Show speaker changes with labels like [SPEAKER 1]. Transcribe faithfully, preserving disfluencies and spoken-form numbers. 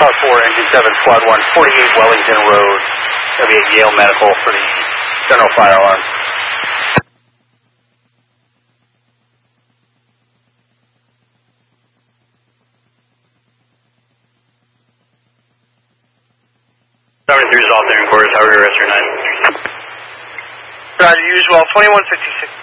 [SPEAKER 1] Car four, Engine seven, Squad one, forty-eight Wellington Road. Going to be at Yale Medical for the general fire alarm. seventy-three is off there in quarters. How are you, rest your nine?
[SPEAKER 2] Roger, usual, twenty-one fifty-six.